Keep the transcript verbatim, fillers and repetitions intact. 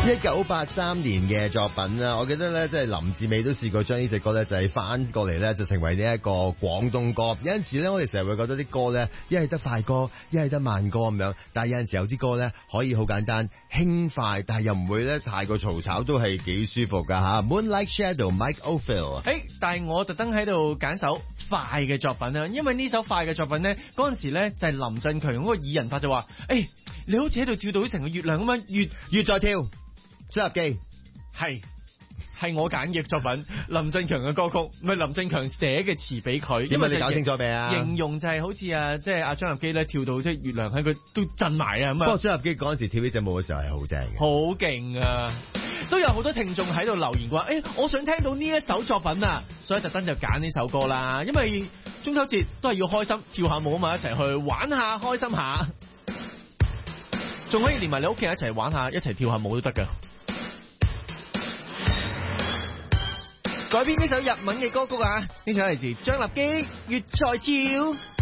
一九八三年嘅作品啦，我記得咧，即係林志美都試過將呢隻歌咧，就係翻過嚟咧，就成為呢一個廣東歌。有陣時咧，我哋成日會覺得啲歌咧，一係得快歌，一係得慢歌咁樣。但係有陣時有啲歌咧，可以好簡單輕快，但係又唔會咧太過嘈吵，都係幾舒服噶吓。Moonlight Shadow，Mike Oldfield。 誒，但係我特登喺度揀首快嘅作品啊，因為呢首快嘅作品咧，嗰陣時咧就係林振強嗰個二人法就話，誒，你好似喺度跳到成個月亮咁樣，越越再跳。張立基係係我揀嘅作品，林振強嘅歌曲，唔係林振強寫嘅詞俾佢。 因為你搞清楚未啊？ 形容就係好似啊，即係阿張立基咧跳到即係月亮喺佢都震埋啊咁啊。 不過張立基嗰陣時跳呢隻舞嘅時候係好正嘅， 好勁啊！都有好多聽眾喺度留言話，誒、欸，我想聽到呢一首作品啊，所以特登就揀呢首歌啦。因為中秋節都係要開心，跳下舞啊嘛，一齊去玩下，開心下，仲可以連埋你屋企人一齊玩下，一齊跳下舞都得噶。改編呢首日文嘅歌曲啊，呢首嚟自張立基《月在跳》。